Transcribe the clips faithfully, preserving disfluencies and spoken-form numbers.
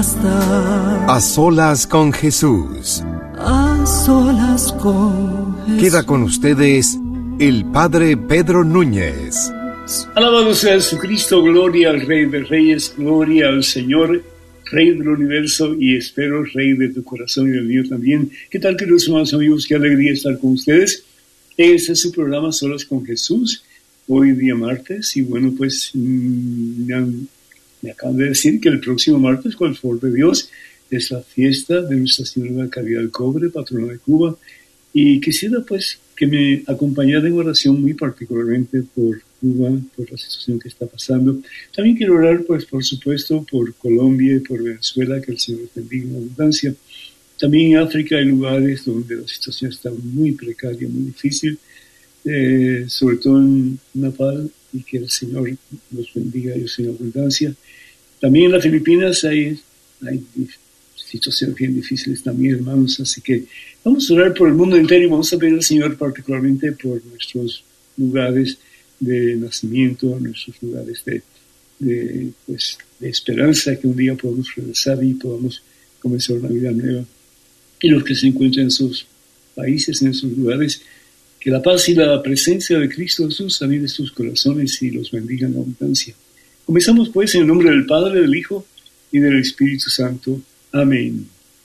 A solas con Jesús. A solas con Jesús. Queda con ustedes el Padre Pedro Núñez. Alabado sea Jesucristo, gloria al Rey de Reyes, gloria al Señor, Rey del universo y espero Rey de tu corazón y del mío también. ¿Qué tal, queridos hermanos amigos? Qué alegría estar con ustedes. Este es su programa Solas con Jesús, hoy día martes, y bueno, pues mmm, me, han, me acaban de decir que el próximo martes, con el favor de Dios, es la fiesta de Nuestra Señora de la Caridad del Cobre, patrona de Cuba, y quisiera pues que me acompañara en oración muy particularmente por Cuba, por la situación que está pasando. También quiero orar, pues, por supuesto, por Colombia y por Venezuela, que el Señor les bendiga en abundancia. También en África hay lugares donde la situación está muy precaria, muy difícil, eh, sobre todo en Nepal, y que el Señor los bendiga a ellos en abundancia. También en las Filipinas hay, hay situaciones bien difíciles también, hermanos, así que vamos a orar por el mundo entero y vamos a pedir al Señor particularmente por nuestros lugares de nacimiento, nuestros lugares de, de, pues, de esperanza, que un día podamos regresar y podamos comenzar una vida nueva. Y los que se encuentran en sus países, en esos lugares, que la paz y la presencia de Cristo Jesús salgan de sus corazones y los bendiga en abundancia. Comenzamos pues en el nombre del Padre, del Hijo y del Espíritu Santo. Amén.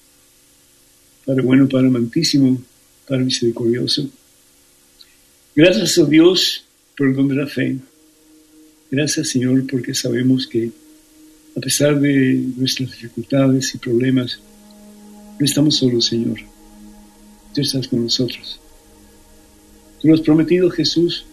Padre bueno, Padre amantísimo, Padre misericordioso, gracias a Dios por el don de la fe. Gracias, Señor, porque sabemos que a pesar de nuestras dificultades y problemas, no estamos solos, Señor. Tú estás con nosotros. Tú lo has prometido, Jesús,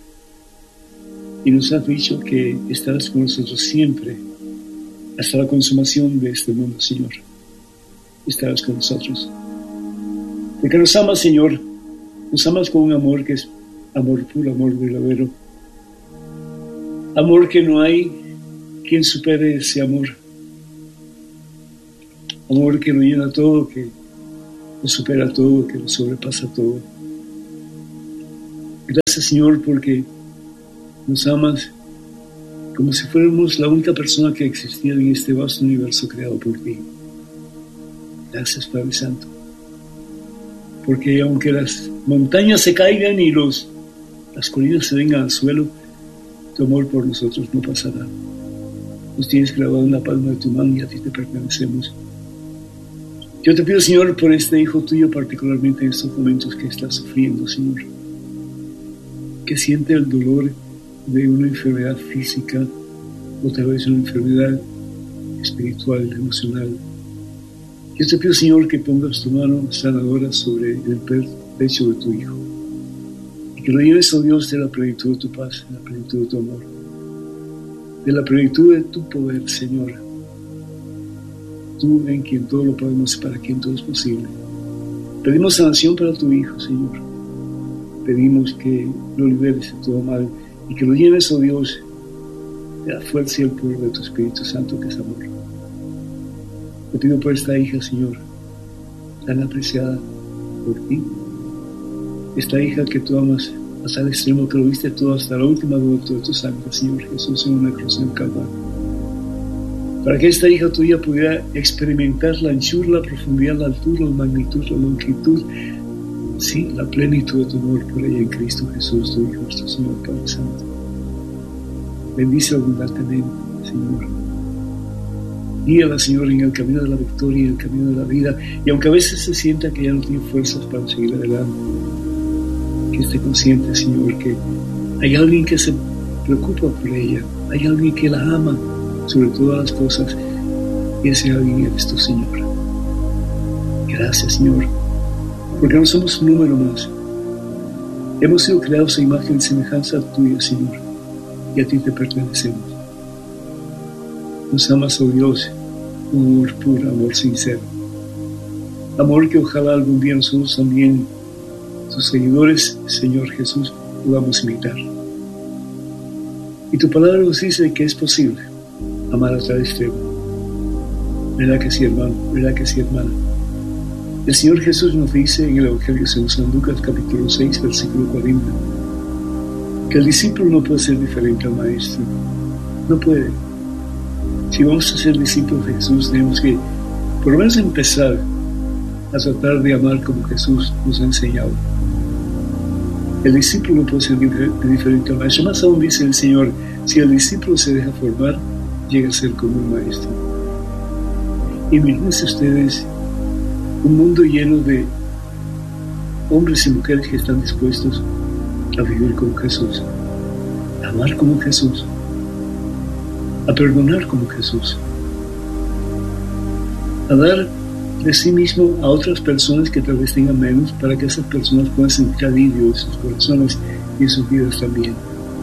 y nos has dicho que estarás con nosotros siempre, hasta la consumación de este mundo, Señor. Estarás con nosotros. Porque nos amas, Señor. Nos amas con un amor que es amor puro, amor verdadero. Amor que no hay quien supere ese amor. Amor que lo llena todo, que lo supera todo, que lo sobrepasa todo. Gracias, Señor, porque nos amas como si fuéramos la única persona que existía en este vasto universo creado por ti. Gracias, Padre Santo. Porque aunque las montañas se caigan y los, las colinas se vengan al suelo, tu amor por nosotros no pasará. Nos tienes grabado en la palma de tu mano y a ti te pertenecemos. Yo te pido, Señor, por este hijo tuyo, particularmente en estos momentos que está sufriendo, Señor, que siente el dolor de una enfermedad física o tal vez una enfermedad espiritual, emocional. Yo te pido, Señor, que pongas tu mano sanadora sobre el pecho de tu hijo y que lo lleves, oh Dios, de la plenitud de tu paz, de la plenitud de tu amor, de la plenitud de tu poder, Señor. Tú en quien todo lo podemos y para quien todo es posible. Pedimos sanación para tu hijo, Señor. Pedimos que lo liberes de todo mal y que lo llenes, oh Dios, de la fuerza y el poder de tu Espíritu Santo, que es amor. Te pido por esta hija, Señor, tan apreciada por ti. Esta hija que tú amas hasta el extremo, que lo viste todo hasta la última gota de tu sangre, Señor Jesús, en una cruz en Calvario. Para que esta hija tuya pudiera experimentar la anchura, la profundidad, la altura, la magnitud, la longitud, sí, la plenitud de tu amor por ella en Cristo Jesús, tu Hijo, nuestro Señor, Padre Santo. Bendice abundantemente, Señor. Guíala, Señor, en el camino de la victoria, en el camino de la vida, y aunque a veces se sienta que ya no tiene fuerzas para seguir adelante, que esté consciente, Señor, que hay alguien que se preocupa por ella, hay alguien que la ama sobre todas las cosas, y ese alguien eres tú, Señor. Gracias, Señor, porque no somos un número más. Hemos sido creados a imagen y semejanza tuya, Señor, y a ti te pertenecemos. Nos amas, oh Dios, un amor puro, amor sincero. Amor que ojalá algún día nosotros también, tus seguidores, Señor Jesús, podamos imitar. Y tu palabra nos dice que es posible amar a tal extremo. ¿Verdad que sí, hermano? ¿Verdad que sí, hermana? El Señor Jesús nos dice en el Evangelio según San Lucas, capítulo seis, versículo cuarenta, que el discípulo no puede ser diferente al maestro. No puede. Si vamos a ser discípulos de Jesús, tenemos que por lo menos empezar a tratar de amar como Jesús nos ha enseñado. El discípulo puede ser de diferente maestro. Más aún dice el Señor, si el discípulo se deja formar, llega a ser como un maestro. Imagínense ustedes un mundo lleno de hombres y mujeres que están dispuestos a vivir como Jesús, a amar como Jesús, a perdonar como Jesús, a dar de sí mismo a otras personas que tal vez tengan menos, para que esas personas puedan sentir alivio en sus corazones y en sus vidas también.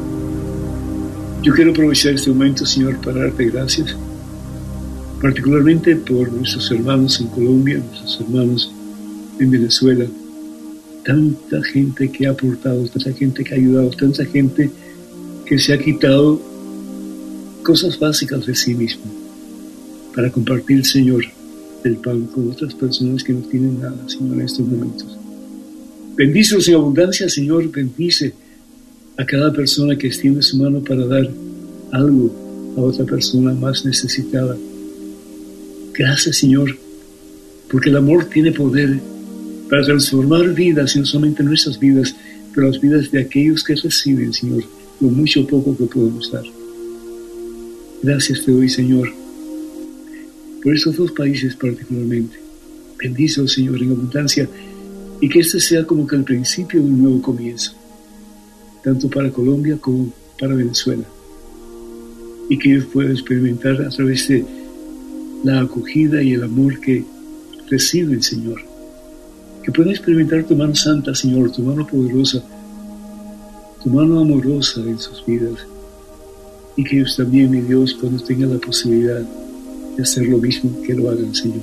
Yo quiero aprovechar este momento, Señor, para darte gracias, particularmente por nuestros hermanos en Colombia, nuestros hermanos en Venezuela. Tanta gente que ha aportado, tanta gente que ha ayudado, tanta gente que se ha quitado cosas básicas de sí mismo para compartir, Señor, el pan con otras personas que no tienen nada, Señor, en estos momentos. Bendícelos en abundancia, Señor, bendice a cada persona que extiende su mano para dar algo a otra persona más necesitada. Gracias, Señor, porque el amor tiene poder para transformar vidas, y no solamente nuestras vidas, pero las vidas de aquellos que reciben, Señor, lo mucho o poco que podemos dar. Gracias te doy, Señor, por estos dos países particularmente. Bendice, Señor, en abundancia, y que este sea como que el principio de un nuevo comienzo, tanto para Colombia como para Venezuela, y que ellos puedan experimentar a través de la acogida y el amor que reciben, Señor, que puedan experimentar tu mano santa, Señor, tu mano poderosa, tu mano amorosa en sus vidas, y que ellos también, mi Dios, cuando tengan la posibilidad de hacer lo mismo, que lo hagan, Señor.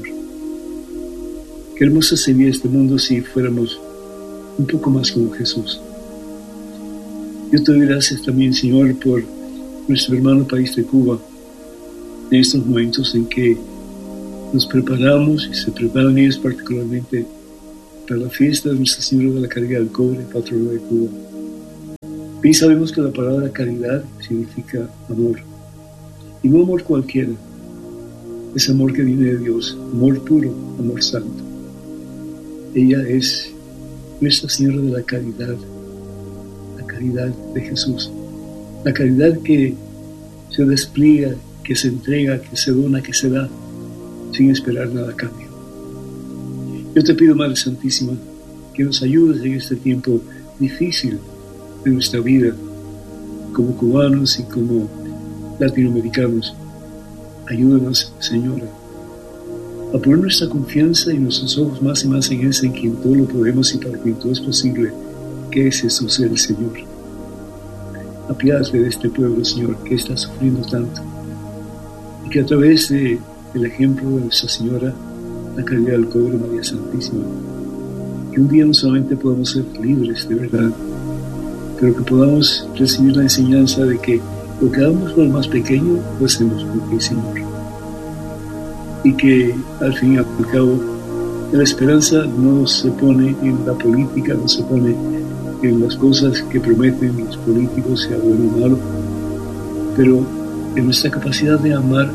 Qué hermoso sería este mundo si fuéramos un poco más como Jesús. Yo te doy gracias también, Señor, por nuestro hermano país de Cuba, en estos momentos en que nos preparamos y se preparan ellos particularmente para la fiesta de Nuestra Señora de la Caridad del Cobre, patrona de Cuba. Bien sabemos que la palabra caridad significa amor, y no amor cualquiera, es amor que viene de Dios, amor puro, amor santo. Ella es Nuestra Señora de la Caridad, la caridad de Jesús, la caridad que se despliega, que se entrega, que se dona, que se da, sin esperar nada a cambio. Yo te pido, Madre Santísima, que nos ayudes en este tiempo difícil de nuestra vida, como cubanos y como latinoamericanos. Ayúdanos, Señora, a poner nuestra confianza y nuestros ojos más y más en ese en quien todo lo podemos y para quien todo es posible, que es Jesús el Señor. Apiádate de este pueblo, Señor, que está sufriendo tanto, y que a través de, del ejemplo de Nuestra Señora, la Caridad del Cobre, María Santísima, que un día no solamente podamos ser libres de verdad, pero que podamos recibir la enseñanza de que lo que hagamos por el más pequeño, lo hacemos por ti, Señor. Y que al fin y al cabo, la esperanza no se pone en la política, no se pone en las cosas que prometen los políticos, sea bueno o malo, pero en nuestra capacidad de amar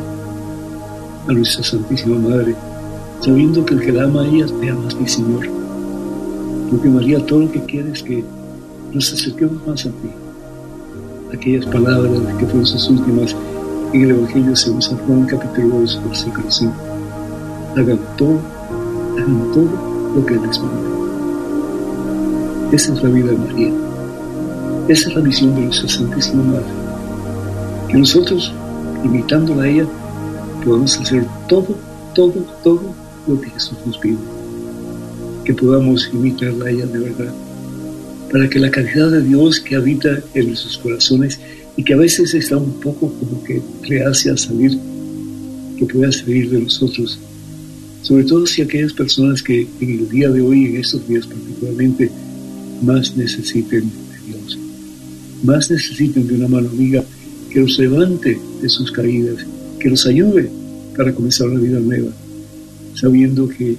a nuestra Santísima Madre, sabiendo que el que la ama a ella te ama a ti, Señor. Porque María, todo lo que quiere es que nos acerquemos más a ti. Aquellas palabras que fueron sus últimas en el Evangelio según San Juan, capítulo dos, versículo cinco. Hagan todo, hagan todo lo que Él les manda. Esa es la vida de María. Esa es la misión de nuestra Santísima Madre. Que nosotros, imitándola a ella, podamos hacer todo, todo, todo lo que Jesús nos pide. Que podamos imitarla a ella de verdad, para que la caridad de Dios que habita en nuestros corazones y que a veces está un poco como que reacia a salir, que pueda salir de nosotros, sobre todo si aquellas personas que en el día de hoy, en estos días particularmente, más necesiten de Dios, más necesiten de una mano amiga que los levante de sus caídas, que los ayude para comenzar una vida nueva, sabiendo que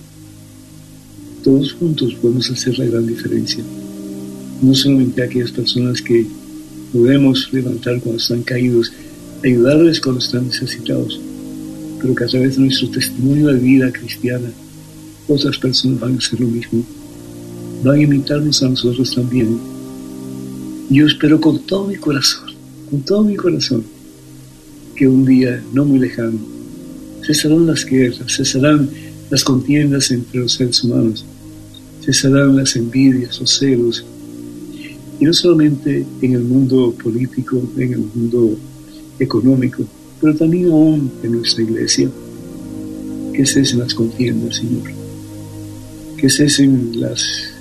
todos juntos podemos hacer la gran diferencia. No solamente a aquellas personas que podemos levantar cuando están caídos, ayudarles cuando están necesitados, pero que a través de nuestro testimonio de vida cristiana, otras personas van a hacer lo mismo, van a imitarnos a nosotros también. Y yo espero con todo mi corazón, con todo mi corazón, que un día no muy lejano cesarán las guerras, cesarán las contiendas entre los seres humanos, cesarán las envidias, los celos, y no solamente en el mundo político, en el mundo económico, pero también aún en nuestra iglesia. Que cesen las contiendas, Señor, que cesen las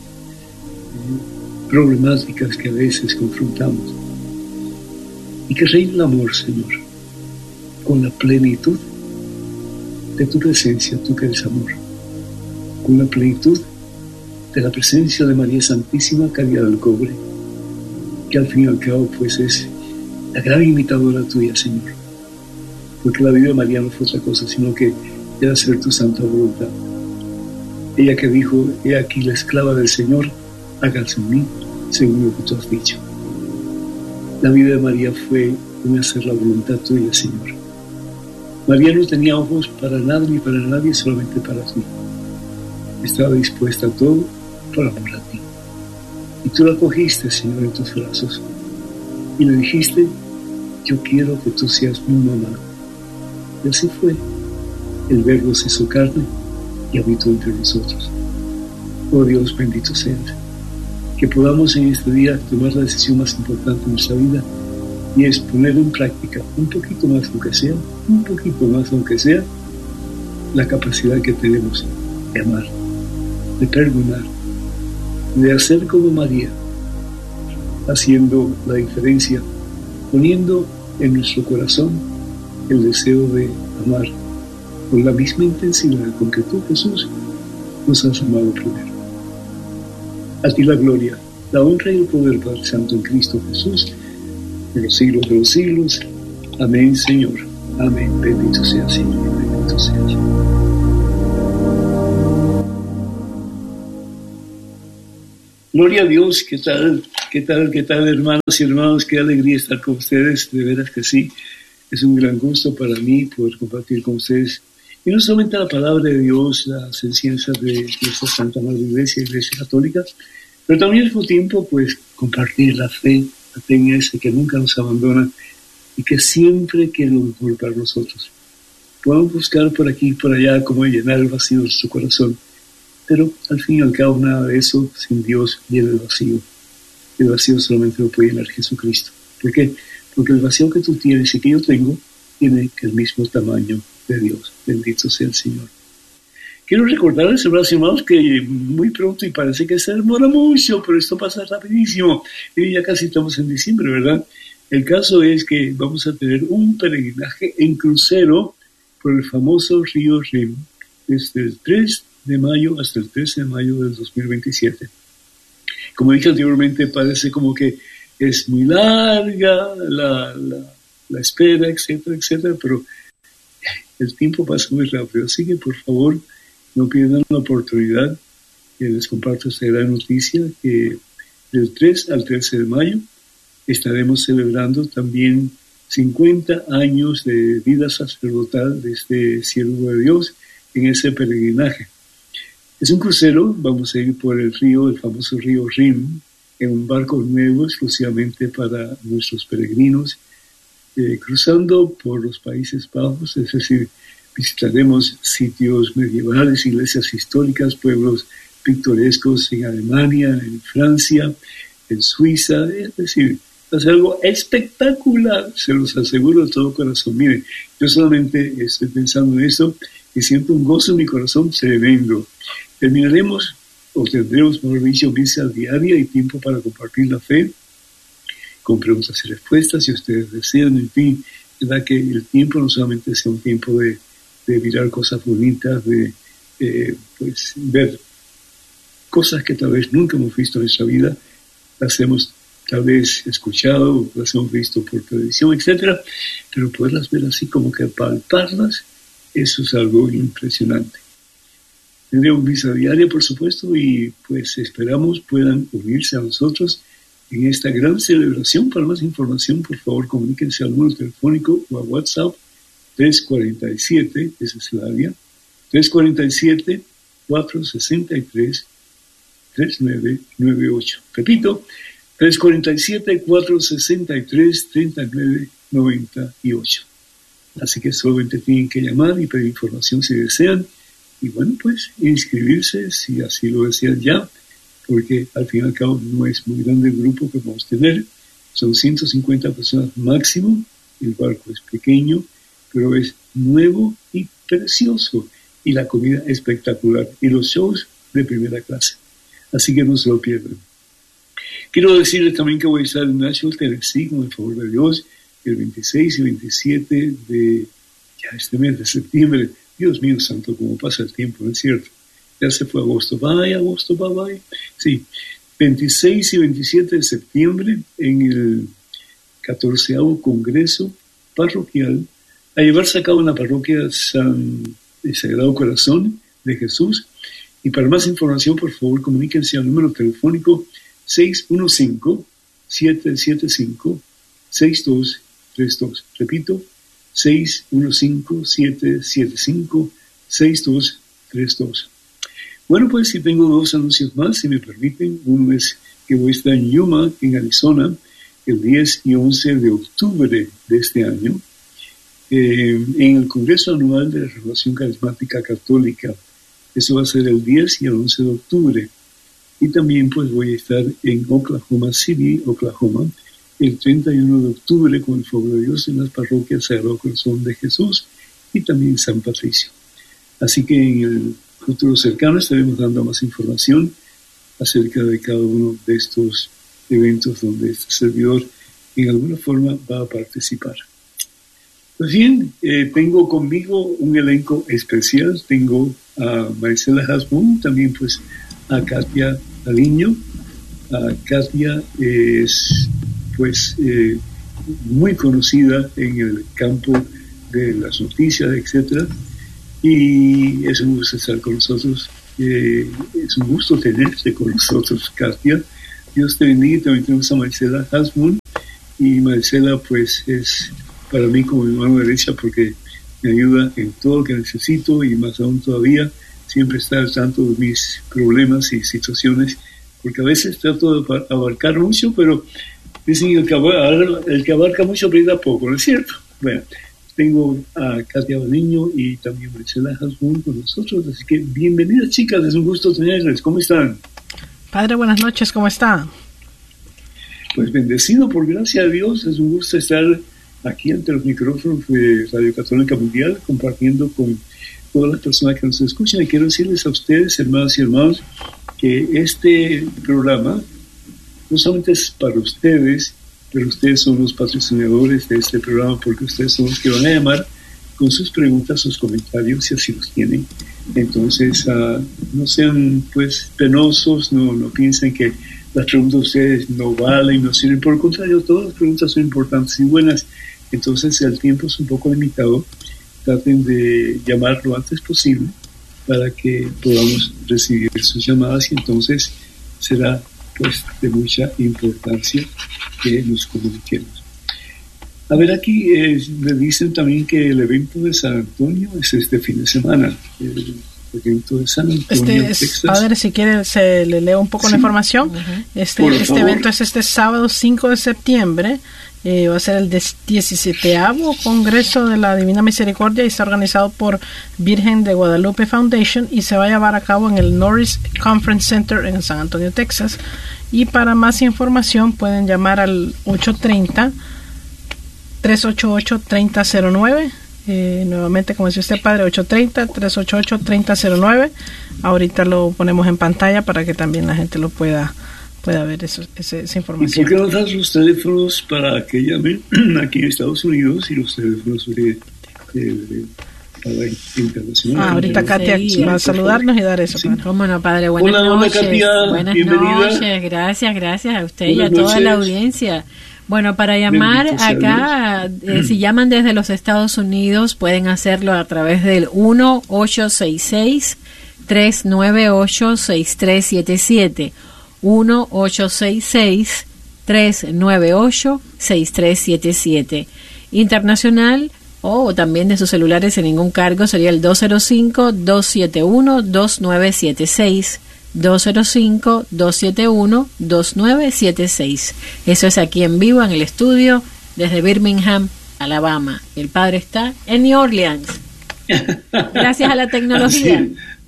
eh, problemáticas que a veces confrontamos, y que reine el amor, Señor, con la plenitud de tu presencia, tú que eres amor, con la plenitud de la presencia de María Santísima, Caridad del Cobre, que al fin y al cabo pues es la gran imitadora tuya, Señor, porque la vida de María no fue otra cosa sino que era hacer tu santa voluntad. Ella que dijo: he aquí la esclava del Señor, hágase en mí según lo que tú has dicho. La vida de María fue un hacer la voluntad tuya, Señor. María no tenía ojos para nada ni para nadie, solamente para ti. Estaba dispuesta a todo por amor a ti. Y tú la cogiste, Señor, en tus brazos. Y le dijiste: yo quiero que tú seas mi mamá. Y así fue. El Verbo se hizo carne y habitó entre nosotros. Oh Dios, bendito seas. Que podamos en este día tomar la decisión más importante de nuestra vida, y es poner en práctica, un poquito más aunque sea, un poquito más aunque sea, la capacidad que tenemos de amar, de perdonar, de hacer como María, haciendo la diferencia, poniendo en nuestro corazón el deseo de amar con la misma intensidad con que tú, Jesús, nos has amado primero. A ti la gloria, la honra y el poder, Padre Santo, en Cristo Jesús, de los siglos de los siglos. Amén, Señor. Amén. Bendito sea, Señor. Bendito sea, Señor. Gloria a Dios. ¿Qué tal? ¿Qué tal? ¿Qué tal, hermanos y hermanos? Qué alegría estar con ustedes. De veras que sí. Es un gran gusto para mí poder compartir con ustedes. Y no solamente la palabra de Dios, las enseñanzas de nuestra Santa Madre Iglesia, Iglesia Católica, pero también al mismo tiempo, pues, compartir la fe, la fe en ese que nunca nos abandona y que siempre quiere lo mejor para nosotros. Podemos buscar por aquí y por allá cómo llenar el vacío de nuestro corazón, pero al fin y al cabo nada de eso sin Dios llena el vacío. El vacío solamente lo puede llenar Jesucristo. ¿Por qué? Porque el vacío que tú tienes y que yo tengo tiene el mismo tamaño de Dios. Bendito sea el Señor. Quiero recordarles, hermanos y hermanos, que muy pronto, y parece que se demora mucho, pero esto pasa rapidísimo, y ya casi estamos en diciembre, ¿verdad? El caso es que vamos a tener un peregrinaje en crucero por el famoso río Rin, desde el tres de mayo hasta el trece de mayo del dos mil veintisiete. Como dije anteriormente, parece como que es muy larga la, la, la espera, etcétera, etcétera, pero el tiempo pasa muy rápido, así que por favor no pierdan la oportunidad. Que les comparto esta gran noticia, que del tres al trece de mayo estaremos celebrando también cincuenta años de vida sacerdotal de este siervo de Dios en ese peregrinaje. Es un crucero, vamos a ir por el río, el famoso río Rin, en un barco nuevo exclusivamente para nuestros peregrinos, eh, cruzando por los Países Bajos, es decir, visitaremos sitios medievales, iglesias históricas, pueblos pintorescos en Alemania, en Francia, en Suiza, es decir, es algo espectacular, se los aseguro de todo corazón. Miren, yo solamente estoy pensando en eso y siento un gozo en mi corazón tremendo. Terminaremos, o tendremos, mejor dicho, misa diaria y tiempo para compartir la fe, con preguntas y respuestas, si ustedes desean, en fin, verdad que el tiempo no solamente sea un tiempo de, de mirar cosas bonitas, de eh, pues ver cosas que tal vez nunca hemos visto en nuestra vida, las hemos tal vez escuchado, las hemos visto por televisión, etcétera, pero poderlas ver así como que palparlas, eso es algo impresionante. Tendremos misa diaria, por supuesto, y pues esperamos puedan unirse a nosotros en esta gran celebración. Para más información, por favor, comuníquense al número telefónico o a WhatsApp tres cuatro siete, esa es el área, tres cuatro siete, cuatro seis tres, tres nueve nueve ocho. Repito, tres cuatro siete, cuatro seis tres, tres nueve nueve ocho. Así que solamente tienen que llamar y pedir información si desean. Y bueno, pues inscribirse si así lo desean ya, porque al fin y al cabo no es muy grande el grupo que vamos a tener. Son ciento cincuenta personas máximo. El barco es pequeño, pero es nuevo y precioso. Y la comida espectacular. Y los shows de primera clase. Así que no se lo pierdan. Quiero decirles también que voy a estar en Nashville, Tennessee, con el favor de Dios, el veintiséis y veintisiete de ya este mes de septiembre. Dios mío santo, cómo pasa el tiempo, ¿no es cierto? Ya se fue agosto, bye, agosto, bye, bye. Sí, veintiséis y veintisiete de septiembre en el catorceavo Congreso Parroquial, a llevarse a cabo en la parroquia San el Sagrado Corazón de Jesús. Y para más información, por favor, comuníquense al número telefónico seis uno cinco, siete siete cinco, seis dos tres dos. Repito, seis uno cinco, siete siete cinco, seis dos tres dos. Bueno, pues si tengo dos anuncios más, si me permiten. Uno es que voy a estar en Yuma, en Arizona, el diez y once de octubre de este año, eh, en el Congreso Anual de la Renovación Carismática Católica. Eso va a ser el diez y el once de octubre. Y también pues voy a estar en Oklahoma City, Oklahoma, el treinta y uno de octubre, con el favor de Dios, en las parroquias Sagrado Corazón de Jesús y también San Patricio. Así que en el futuro cercano estaremos dando más información acerca de cada uno de estos eventos donde este servidor en alguna forma va a participar. Pues bien, eh, tengo conmigo un elenco especial. Tengo a Maricela Hasbun, también pues a Katia Aliño. A Katia es pues eh, muy conocida en el campo de las noticias, etcétera, y es un gusto estar con nosotros. Eh, es un gusto tenerte con nosotros, Katia. Dios te bendiga. También tenemos a Maricela Hasbun, y Maricela pues es para mí como mi mano derecha, porque me ayuda en todo lo que necesito, y más aún todavía siempre está al tanto de mis problemas y situaciones, porque a veces trato de abarcar mucho, pero dicen el que abarca, el que abarca mucho brinda poco, ¿no es cierto? Bueno, tengo a Katia Baliño y también a Maricela Hasbun con nosotros, así que bienvenidas, chicas, es un gusto tenerles. ¿Cómo están? Padre, buenas noches, ¿cómo está? Pues bendecido por gracia de Dios, es un gusto estar aquí ante los micrófonos de Radio Católica Mundial, compartiendo con todas las personas que nos escuchan. Y quiero decirles a ustedes, hermanas y hermanos, que este programa no solamente es para ustedes, pero ustedes son los patrocinadores de este programa, porque ustedes son los que van a llamar con sus preguntas, sus comentarios, si así los tienen. Entonces, uh, no sean pues penosos, no, no piensen que las preguntas de ustedes no valen, no sirven. Por el contrario, todas las preguntas son importantes y buenas. Entonces, el tiempo es un poco limitado. Traten de llamar lo antes posible para que podamos recibir sus llamadas, y entonces será pues de mucha importancia que nos comuniquemos. A ver, aquí eh, me dicen también que el evento de San Antonio es este fin de semana. El evento de San Antonio, este es, Texas. A ver, si quiere, se le leo un poco sí. la información. Uh-huh. Este, este evento es este sábado cinco de septiembre. Eh, va a ser el diecisietavo Congreso de la Divina Misericordia, y está organizado por Virgen de Guadalupe Foundation, y se va a llevar a cabo en el Norris Conference Center en San Antonio, Texas. Y para más información pueden llamar al ocho tres cero, tres ocho ocho, tres cero cero nueve. Eh, nuevamente, como decía usted, padre, ocho tres cero, tres ocho ocho, tres cero cero nueve. Ahorita lo ponemos en pantalla para que también la gente lo pueda pueda ver eso, ese, esa información. ¿Y por qué no das los teléfonos para que llamen aquí en Estados Unidos y los teléfonos de, de, de, para internacional? Ah, ahorita Katia sí, va a saludarnos y dar eso. Sí. ¿Cómo no, padre? Buenas hola, noches. Hola, Katia. Buenas Bienvenida. noches. Gracias, gracias a usted Buenas y a toda noches. la audiencia. Bueno, para llamar acá, eh, si llaman desde los Estados Unidos, pueden hacerlo a través del uno ocho seis seis, tres nueve ocho, seis tres siete siete. uno ocho seis seis, tres nueve ocho, seis tres siete siete. Internacional, o también de sus celulares sin ningún cargo sería el dos cero cinco, dos siete uno, dos nueve siete seis, dos cero cinco, dos siete uno, dos nueve siete seis. Eso es aquí en vivo en el estudio desde Birmingham, Alabama. El padre está en New Orleans. Gracias a la tecnología.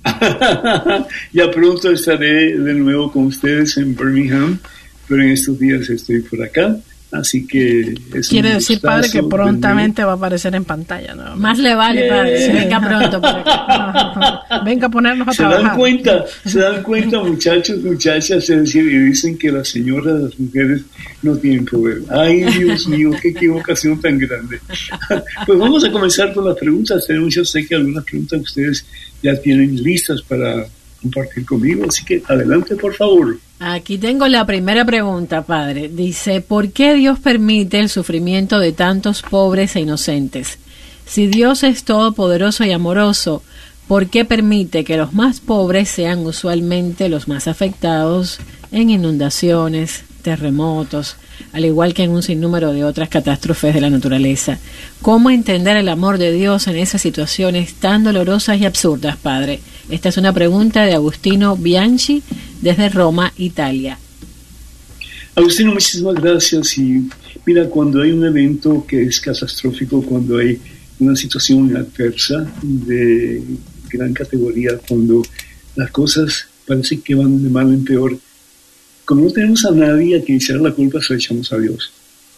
Ya pronto estaré de nuevo con ustedes en Birmingham, pero en estos días estoy por acá. Así que es quiere decir, padre, que prontamente va a aparecer en pantalla, ¿no? Más le vale, yeah. Padre, venga pronto por acá. Venga a ponernos a se trabajar. Dan cuenta, se dan cuenta, muchachos, muchachas, es decir, y dicen que las señoras, las mujeres no tienen poder. Ay, Dios mío, qué equivocación tan grande. Pues vamos a comenzar con las preguntas. Tenemos, yo sé que algunas preguntas ustedes ya tienen listas para compartir conmigo, así que adelante, por favor. Aquí tengo la primera pregunta, padre. Dice, ¿por qué Dios permite el sufrimiento de tantos pobres e inocentes? Si Dios es todopoderoso y amoroso, ¿por qué permite que los más pobres sean usualmente los más afectados en inundaciones, terremotos, al igual que en un sinnúmero de otras catástrofes de la naturaleza? ¿Cómo entender el amor de Dios en esas situaciones tan dolorosas y absurdas, padre? Esta es una pregunta de Agustino Bianchi desde Roma, Italia. Agustino, muchísimas gracias. Y mira, cuando hay un evento que es catastrófico, cuando hay una situación adversa de gran categoría, cuando las cosas parecen que van de mal en peor, como no tenemos a nadie a quien echar la culpa, se la echamos a Dios.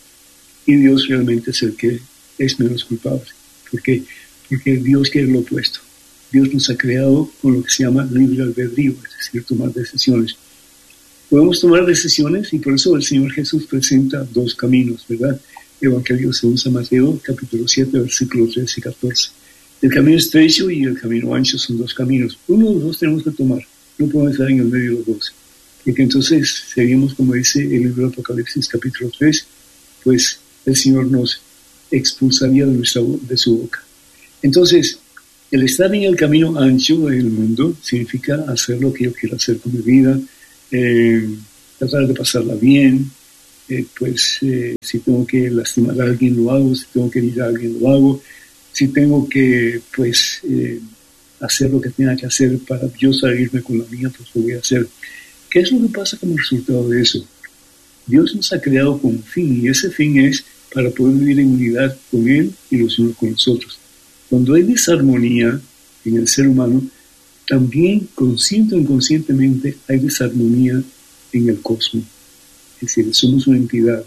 Y Dios realmente es el que es menos culpable. ¿Por qué? Porque Dios quiere lo opuesto. Dios nos ha creado con lo que se llama libre albedrío, es decir, tomar decisiones. Podemos tomar decisiones y por eso el Señor Jesús presenta dos caminos, ¿verdad? Evangelio según San Mateo, capítulo siete, versículos trece y catorce. El camino estrecho y el camino ancho son dos caminos. Uno de los dos tenemos que tomar. No podemos estar en el medio de los dos. Porque entonces seríamos, como dice el libro de Apocalipsis, capítulo tres, pues el Señor nos expulsaría de, nuestra, de su boca. Entonces, el estar en el camino ancho del mundo significa hacer lo que yo quiero hacer con mi vida, eh, tratar de pasarla bien, eh, pues eh, si tengo que lastimar a alguien lo hago, si tengo que herir a alguien lo hago, si tengo que pues eh, hacer lo que tenga que hacer para yo salirme con la mía, pues lo voy a hacer. ¿Qué es lo que pasa como resultado de eso? Dios nos ha creado con un fin, y ese fin es para poder vivir en unidad con Él y los unos con los otros. Cuando hay desarmonía en el ser humano, también consciente o inconscientemente hay desarmonía en el cosmos. Es decir, somos una entidad.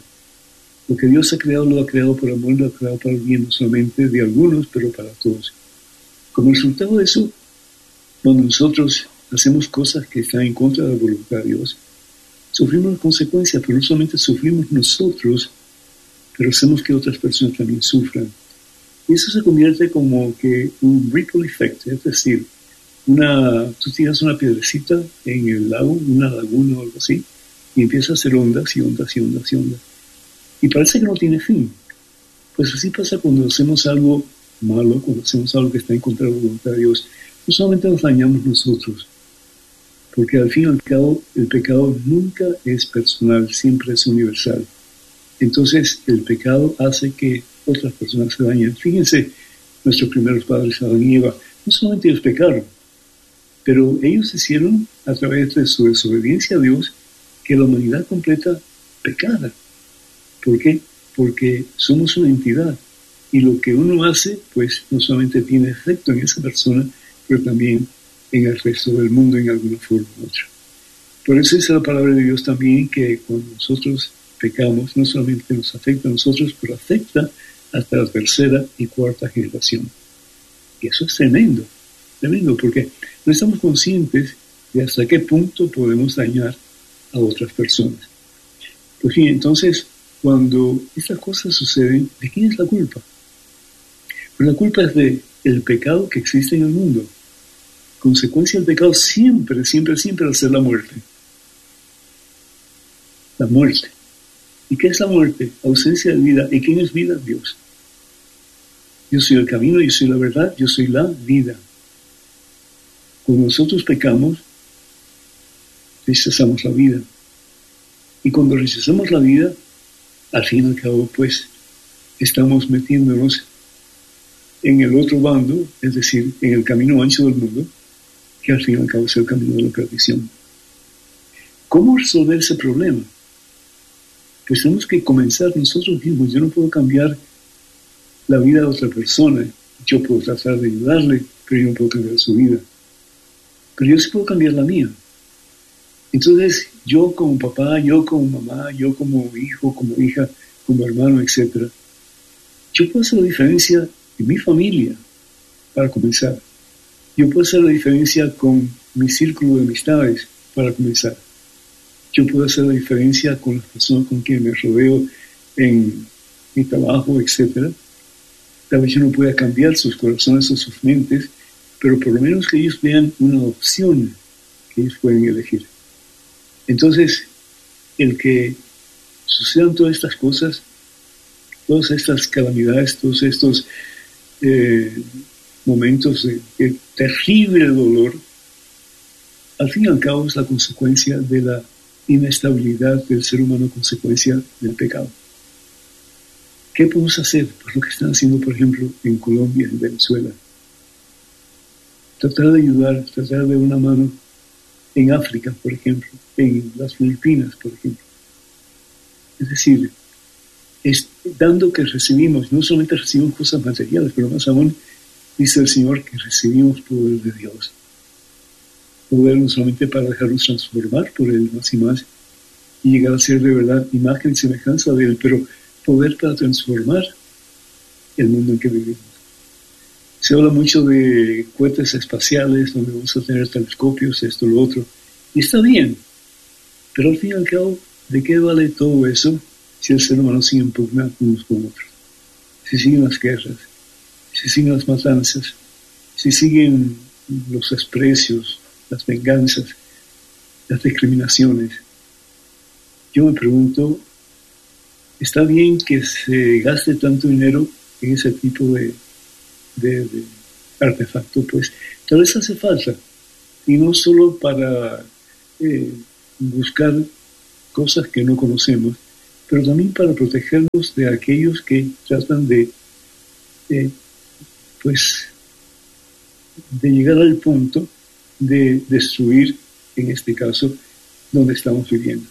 Lo que Dios ha creado lo ha creado por amor, lo ha creado para el bien, no solamente de algunos, pero para todos. Como resultado de eso, cuando nosotros hacemos cosas que están en contra de la voluntad de Dios, sufrimos las consecuencias, pero no solamente sufrimos nosotros, pero hacemos que otras personas también sufran. Y eso se convierte como que un ripple effect, es decir, una, tú tiras una piedrecita en el lago, una laguna o algo así, y empieza a hacer ondas y ondas y ondas y ondas. Y parece que no tiene fin. Pues así pasa cuando hacemos algo malo, cuando hacemos algo que está en contra de la voluntad de Dios. No solamente nos dañamos nosotros, porque al fin y al cabo el pecado nunca es personal, siempre es universal. Entonces el pecado hace que otras personas se dañen. Fíjense, nuestros primeros padres, Adán y Eva, no solamente ellos pecaron, pero ellos hicieron a través de su desobediencia a Dios que la humanidad completa pecara. ¿Por qué? Porque somos una entidad y lo que uno hace, pues no solamente tiene efecto en esa persona, pero también en el resto del mundo en alguna forma u otra. Por eso dice la palabra de Dios también que cuando nosotros pecamos, no solamente nos afecta a nosotros, pero afecta hasta la tercera y cuarta generación. Y eso es tremendo, tremendo, porque no estamos conscientes de hasta qué punto podemos dañar a otras personas. Pues bien, entonces, cuando estas cosas suceden, ¿de quién es la culpa? Pues la culpa es de el pecado que existe en el mundo. Consecuencia del pecado siempre, siempre, siempre va a ser la muerte. La muerte. ¿Y qué es la muerte? Ausencia de vida. ¿Y quién es vida? Dios. Yo soy el camino, yo soy la verdad, yo soy la vida. Cuando nosotros pecamos, rechazamos la vida. Y cuando rechazamos la vida, al fin y al cabo, pues, estamos metiéndonos en el otro bando, es decir, en el camino ancho del mundo, que al fin y al cabo es el camino de la perdición. ¿Cómo resolver ese problema? Pues tenemos que comenzar nosotros mismos. Yo no puedo cambiar la vida de otra persona. Yo puedo tratar de ayudarle, pero yo no puedo cambiar su vida. Pero yo sí puedo cambiar la mía. Entonces, yo como papá, yo como mamá, yo como hijo, como hija, como hermano, etcétera, yo puedo hacer la diferencia en mi familia, para comenzar. Yo puedo hacer la diferencia con mi círculo de amistades, para comenzar. Yo puedo hacer la diferencia con las personas con quienes me rodeo en mi trabajo, etcétera. Tal vez yo no pueda cambiar sus corazones o sus mentes, pero por lo menos que ellos vean una opción que ellos pueden elegir. Entonces, el que sucedan todas estas cosas, todas estas calamidades, todos estos eh, momentos de, de terrible dolor, al fin y al cabo es la consecuencia de la inestabilidad del ser humano, consecuencia del pecado. ¿Qué podemos hacer? Pues lo que están haciendo, por ejemplo, en Colombia, en Venezuela. Tratar de ayudar, tratar de una mano en África, por ejemplo, en las Filipinas, por ejemplo. Es decir, es dando que recibimos, no solamente recibimos cosas materiales, pero más aún, dice el Señor, que recibimos poder de Dios. Poder no solamente para dejarnos transformar por Él más y más, y llegar a ser de verdad imagen y semejanza de Él, pero poder para transformar el mundo en que vivimos. Se habla mucho de cohetes espaciales, donde vamos a tener telescopios, esto, lo otro, y está bien, pero al fin y al cabo, ¿de qué vale todo eso si el ser humano sigue en pugna unos con otros? Si siguen las guerras, si siguen las matanzas, si siguen los desprecios, las venganzas, las discriminaciones. Yo me pregunto, ¿está bien que se gaste tanto dinero en ese tipo de, de, de artefacto? Pues tal vez hace falta, y no solo para eh, buscar cosas que no conocemos, pero también para protegernos de aquellos que tratan de, eh, pues, de llegar al punto de destruir, en este caso, donde estamos viviendo.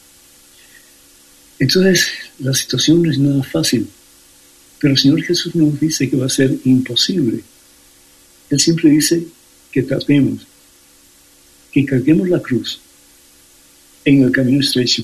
Entonces, la situación no es nada fácil, pero el Señor Jesús nos dice que va a ser imposible. Él siempre dice que tratemos, que carguemos la cruz en el camino estrecho.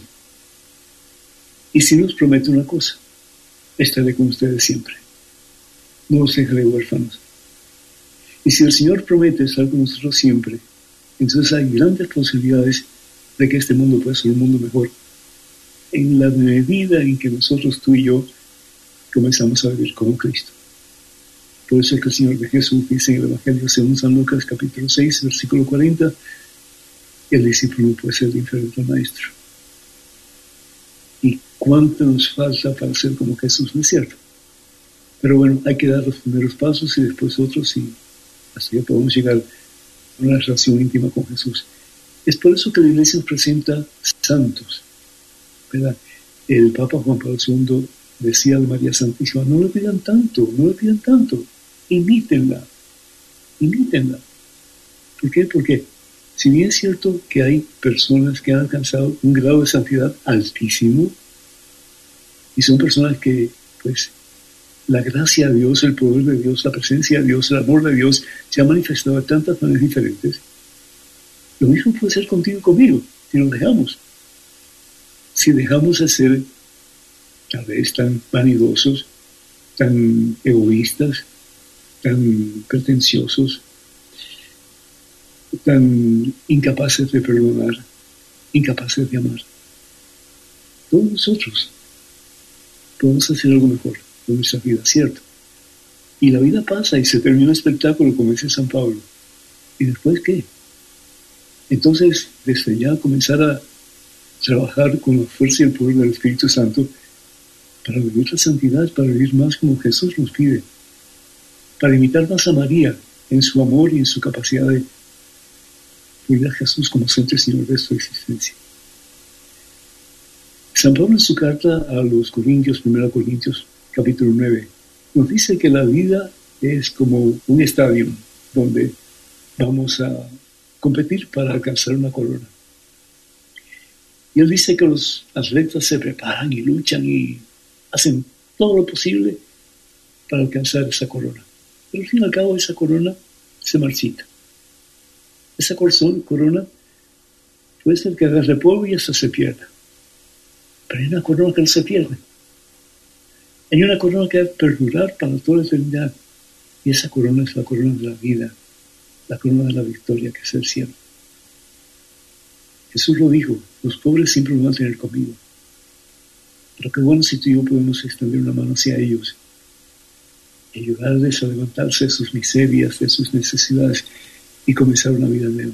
Y si nos promete una cosa, estaré con ustedes siempre. No los dejaré huérfanos. Y si el Señor promete estar con nosotros siempre, entonces hay grandes posibilidades de que este mundo pueda ser un mundo mejor, en la medida en que nosotros, tú y yo, comenzamos a vivir como Cristo. Por eso es que el Señor de Jesús dice en el Evangelio según San Lucas, capítulo seis, versículo cuarenta, el discípulo no puede ser diferente al maestro. ¿Y cuánto nos falta para ser como Jesús? No es cierto. Pero bueno, hay que dar los primeros pasos y después otros, y hasta que podamos llegar a una relación íntima con Jesús. Es por eso que la Iglesia nos presenta santos, ¿verdad? El Papa Juan Pablo segundo decía de María Santísima, no le pidan tanto, no le pidan tanto, imítenla, imítenla. ¿Por qué? Porque si bien es cierto que hay personas que han alcanzado un grado de santidad altísimo, y son personas que, pues, la gracia de Dios, el poder de Dios, la presencia de Dios, el amor de Dios se ha manifestado de tantas maneras diferentes, lo mismo puede ser contigo y conmigo, si nos dejamos. Si dejamos de ser tal vez tan vanidosos, tan egoístas, tan pretenciosos, tan incapaces de perdonar, incapaces de amar. Todos nosotros podemos hacer algo mejor con nuestra vida, ¿cierto? Y la vida pasa y se termina el espectáculo, como dice San Pablo. ¿Y después qué? Entonces, desde ya comenzar a trabajar con la fuerza y el poder del Espíritu Santo para vivir la santidad, para vivir más como Jesús nos pide, para imitar más a María en su amor y en su capacidad de vivir a Jesús como centro y Señor de su existencia. San Pablo en su carta a los Corintios, primera Corintios, capítulo nueve, nos dice que la vida es como un estadio donde vamos a competir para alcanzar una corona. Y él dice que los atletas se preparan y luchan y hacen todo lo posible para alcanzar esa corona. Pero al fin y al cabo esa corona se marchita. Esa corona puede ser que agarre polvo y hasta se pierda. Pero hay una corona que no se pierde. Hay una corona que va a perdurar para toda la eternidad. Y esa corona es la corona de la vida, la corona de la victoria, que es el cielo. Jesús lo dijo, los pobres siempre lo van a tener conmigo. Pero qué bueno si tú y yo podemos extender una mano hacia ellos y ayudarles a levantarse de sus miserias, de sus necesidades y comenzar una vida nueva.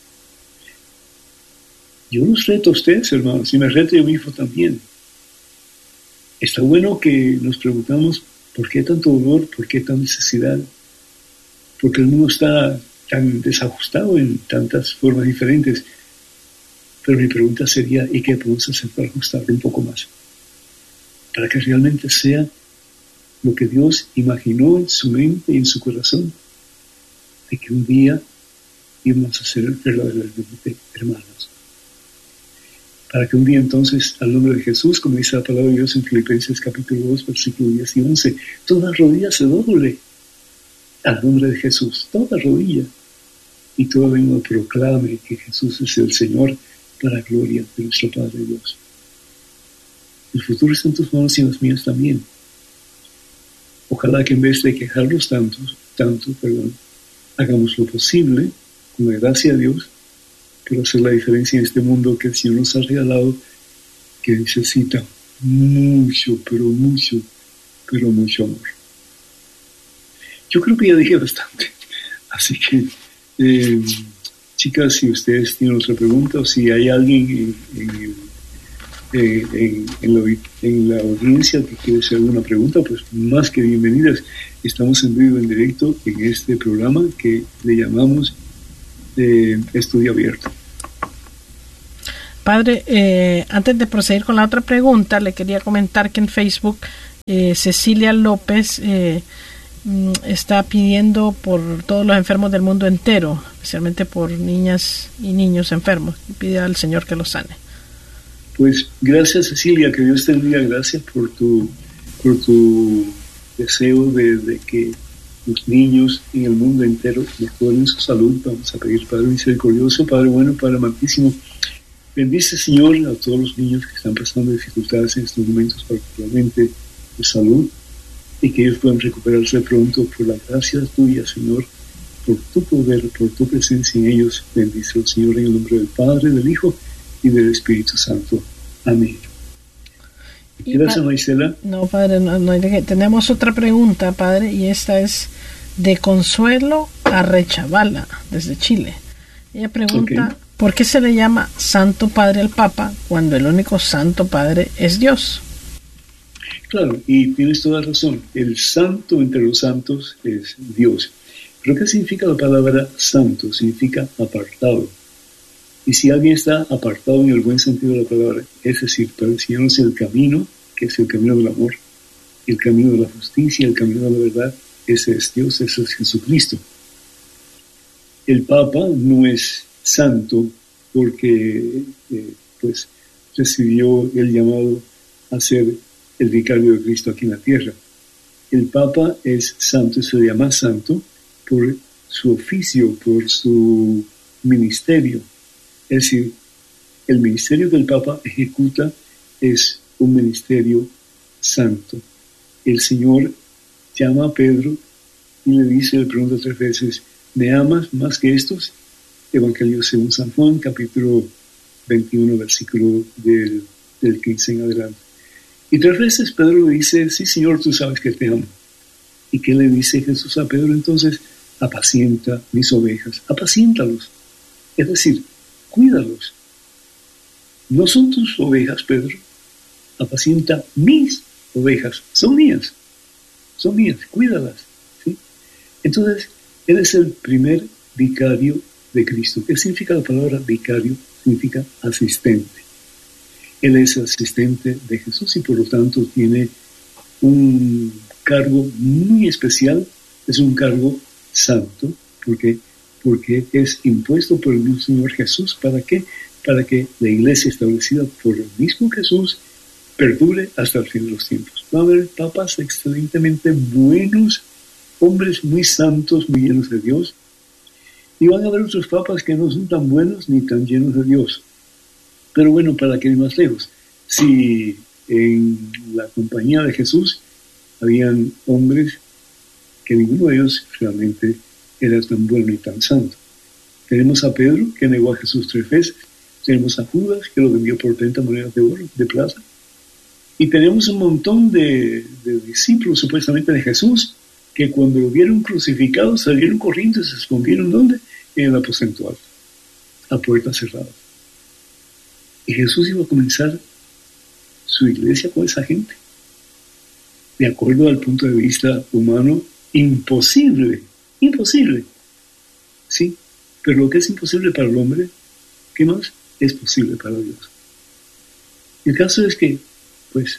Yo los reto a ustedes, hermanos, y me reto yo mismo también. Está bueno que nos preguntamos por qué tanto dolor, por qué tanta necesidad, porque el mundo está tan desajustado en tantas formas diferentes. Pero mi pregunta sería, ¿y qué podemos hacer para ajustarlo un poco más? Para que realmente sea lo que Dios imaginó en su mente y en su corazón, de que un día íbamos a ser verdaderamente hermanos. Para que un día entonces, al nombre de Jesús, como dice la palabra de Dios en Filipenses capítulo dos, versículo diez y once, toda rodilla se doble al nombre de Jesús, toda rodilla, y toda lengua proclame que Jesús es el Señor, para la gloria de nuestro Padre Dios. El futuro está en tus manos y en las mías también. Ojalá que en vez de quejarnos tanto, tanto, perdón, hagamos lo posible, con la gracia de Dios, para hacer la diferencia en este mundo que el Señor nos ha regalado, que necesita mucho, pero mucho, pero mucho amor. Yo creo que ya dije bastante, así que eh, chicas, si ustedes tienen otra pregunta o si hay alguien en, en, en, en, en, la, en la audiencia que quiere hacer alguna pregunta, pues más que bienvenidas. Estamos en vivo, en directo, en este programa que le llamamos eh, Estudio Abierto. Padre, eh, antes de proseguir con la otra pregunta, le quería comentar que en Facebook eh, Cecilia López eh, está pidiendo por todos los enfermos del mundo entero, especialmente por niñas y niños enfermos, y pide al Señor que los sane. Pues gracias, Cecilia, que Dios te bendiga. Gracias por tu por tu deseo de, de que los niños en el mundo entero mejoren su salud. Vamos a pedir, Padre misericordioso, Padre bueno, Padre amantísimo, bendice, Señor, a todos los niños que están pasando dificultades en estos momentos, particularmente de salud, y que ellos puedan recuperarse pronto por la gracia tuya, Señor, por tu poder, por tu presencia en ellos. Bendice, Señor, en el nombre del Padre, del Hijo y del Espíritu Santo. Amén. Gracias, Marisela. No, Padre, no, no, tenemos otra pregunta, Padre, y esta es de Consuelo Arrechavala, desde Chile. Ella pregunta, okay, ¿por qué se le llama Santo Padre al Papa cuando el único Santo Padre es Dios? Claro, y tienes toda razón. El santo entre los santos es Dios. ¿Pero qué significa la palabra santo? Significa apartado. Y si alguien está apartado en el buen sentido de la palabra, es decir, para enseñarnos el camino, que es el camino del amor, el camino de la justicia, el camino de la verdad, ese es Dios, ese es Jesucristo. El Papa no es santo porque eh, pues recibió el llamado a ser el vicario de Cristo aquí en la tierra. El Papa es santo, se le llama santo por su oficio, por su ministerio. Es decir, el ministerio que el Papa ejecuta es un ministerio santo. El Señor llama a Pedro y le dice, le pregunta tres veces, ¿me amas más que estos? Evangelio según San Juan, capítulo veintiuno, versículo del, del quince en adelante. Y tres veces Pedro le dice, sí, Señor, tú sabes que te amo. ¿Y qué le dice Jesús a Pedro entonces? Apacienta mis ovejas, apaciéntalos. Es decir, cuídalos. No son tus ovejas, Pedro. Apacienta mis ovejas. Son mías. Son mías. Cuídalas. ¿Sí? Entonces, él es el primer vicario de Cristo. ¿Qué significa la palabra vicario? Significa asistente. Él es asistente de Jesús y por lo tanto tiene un cargo muy especial es un cargo santo, porque, porque es impuesto por el mismo Señor Jesús. ¿Para qué? Para que la iglesia establecida por el mismo Jesús perdure hasta el fin de los tiempos. Va a haber papas excelentemente buenos, hombres muy santos, muy llenos de Dios, y van a haber otros papas que no son tan buenos ni tan llenos de Dios. Pero bueno, para que ir más lejos, si en la compañía de Jesús habían hombres que ninguno de ellos realmente era tan bueno y tan santo. Tenemos a Pedro, que negó a Jesús tres veces. Tenemos a Judas, que lo vendió por treinta monedas de oro, de plata. Y tenemos un montón de, de discípulos supuestamente de Jesús, que cuando lo vieron crucificado salieron corriendo y se escondieron ¿dónde? En el aposento alto, a puertas cerradas. Y Jesús iba a comenzar su iglesia con esa gente. De acuerdo al punto de vista humano, imposible, imposible. Sí, pero lo que es imposible para el hombre, ¿qué más? Es posible para Dios. El caso es que, pues,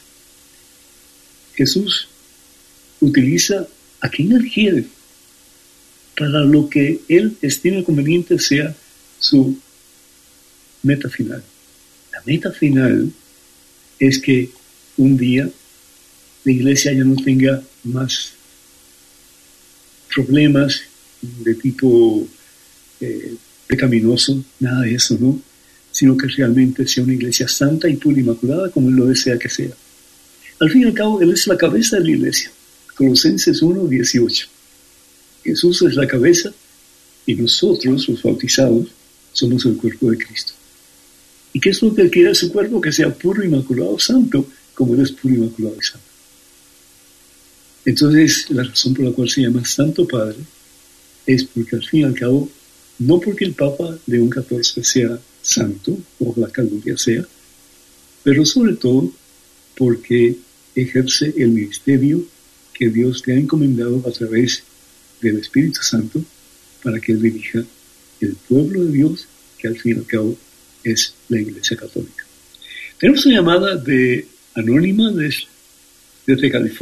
Jesús utiliza a quien Él quiere para lo que Él estime conveniente sea su meta final. La meta final es que un día la iglesia ya no tenga más problemas de tipo eh, pecaminoso, nada de eso, ¿no? Sino que realmente sea una iglesia santa y pura, inmaculada, como Él lo desea que sea. Al fin y al cabo, Él es la cabeza de la iglesia. Colosenses uno, dieciocho. Jesús es la cabeza y nosotros, los bautizados, somos el cuerpo de Cristo. ¿Y qué es lo que Él quiere de su cuerpo? Que sea puro, inmaculado, santo, como Él es puro, inmaculado y santo. Entonces, la razón por la cual se llama Santo Padre es porque al fin y al cabo, no porque el Papa León catorce sea santo, ojalá que algún día sea, pero sobre todo porque ejerce el ministerio que Dios le ha encomendado a través del Espíritu Santo para que Él dirija el pueblo de Dios, que al fin y al cabo es la Iglesia Católica. Tenemos una llamada de anónima desde, desde California.